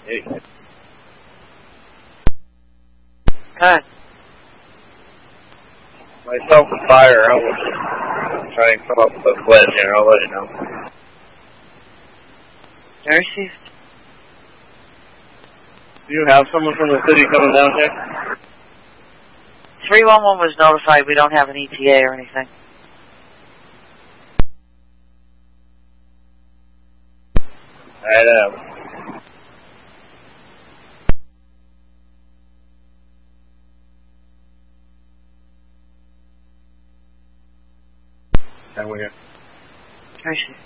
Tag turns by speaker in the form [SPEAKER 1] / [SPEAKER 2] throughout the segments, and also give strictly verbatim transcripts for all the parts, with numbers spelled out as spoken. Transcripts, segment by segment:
[SPEAKER 1] Hey.
[SPEAKER 2] Good.
[SPEAKER 1] Myself and fire, I was trying to come up with a plan here. I'll let you know.
[SPEAKER 2] Received.
[SPEAKER 1] Do you have someone from the city coming down here?
[SPEAKER 2] three one one was notified. We don't have an E T A or anything.
[SPEAKER 1] I know. And we're here.
[SPEAKER 2] Received.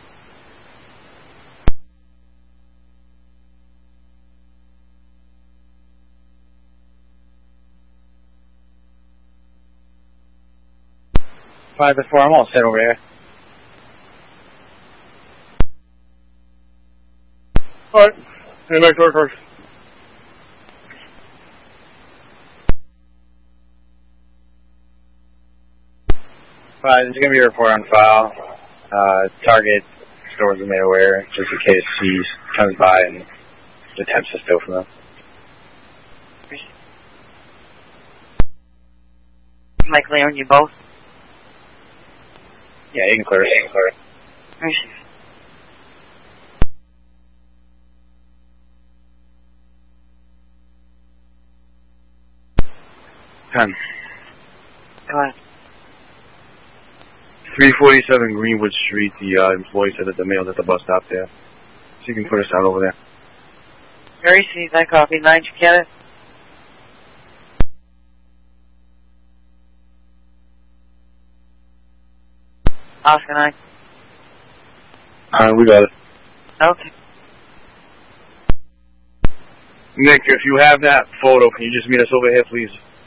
[SPEAKER 1] Five before I'm all set over here. Alright. Head back to our cars. Alright, there's gonna be a report on file. Uh, target stores are made aware, just in case he comes by and attempts to steal from them.
[SPEAKER 2] Am I clearing you both?
[SPEAKER 1] Yeah, you can clear it. You can clear it.
[SPEAKER 2] Received.
[SPEAKER 1] Ten.
[SPEAKER 2] Go ahead.
[SPEAKER 1] three forty-seven Greenwood Street, the uh, employee said that the mail's at the bus stop there. So you can put us out over there.
[SPEAKER 2] Received. I copy. Nine, you get it? Oscar nine.
[SPEAKER 1] Alright, we got it.
[SPEAKER 2] Okay.
[SPEAKER 1] Nick, if you have that photo, can you just meet us over here, please?